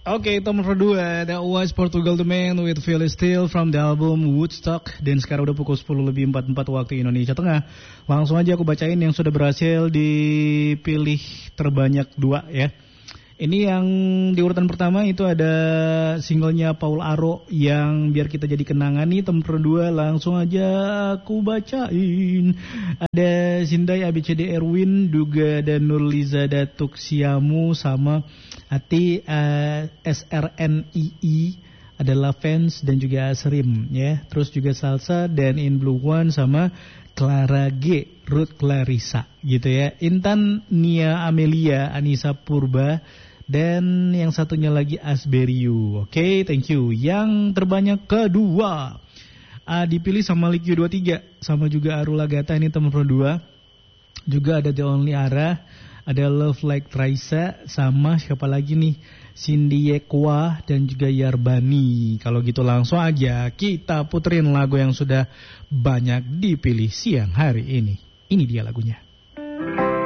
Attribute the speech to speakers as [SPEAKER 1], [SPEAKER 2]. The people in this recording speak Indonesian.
[SPEAKER 1] Oke, itu nomor 2. That was Portugal The Man with Feel It Still from the album Woodstock. Dan sekarang udah pukul 10:44 waktu Indonesia Tengah. Langsung aja aku bacain yang sudah berhasil dipilih terbanyak 2 ya. Ini yang di urutan pertama itu ada singlenya Paul Aro yang Biar Kita Jadi Kenangan nih. Nomor 2 langsung aja aku bacain. Ada Sindai ABCD Erwin, juga ada Nurliza Datuk Siamu sama Ati SRNII, adalah fans dan juga Asrim ya. Terus juga Salsa dan In Blue One sama Clara G, Ruth Clarissa gitu ya. Intan Nia Amelia, Anissa Purba, dan yang satunya lagi Asberiu. Oke, thank you. Yang terbanyak kedua dipilih sama Likyu 23 sama juga Arula Gata, ini teman kedua. Juga ada The Only Ara, ada Love Like Traisa, sama siapa lagi nih, Cindy Yekwa dan juga Yarbani. Kalau gitu langsung aja kita puterin lagu yang sudah banyak dipilih siang hari ini. Ini dia lagunya.